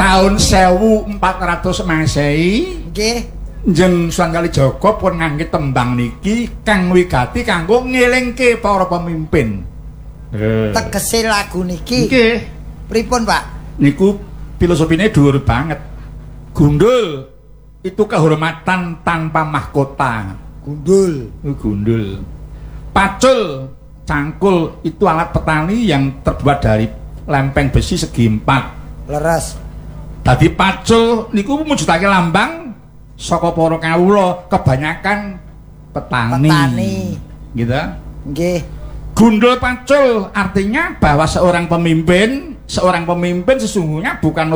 Taun 1400 Masehi. Nggih. Jeneng Sunan Kalijaga pun ngangge tembang niki kang wigati kanggo ngelingke para pemimpin. Tegese lagu niki. Nggih. Pripun, Pak? Niku filosofine dhuwur banget. Gundul itu kehormatan tanpa mahkota. Gundul. Gundul. Pacul, cangkul itu alat petani yang terbuat dari lempeng besi segi 4. Leres. Dadi pacul niku mujudake lambang saka para kawula kebanyakan petani. Gitu. Nggih. Gundul pacul artinya bahwa seorang pemimpin sesungguhnya bukan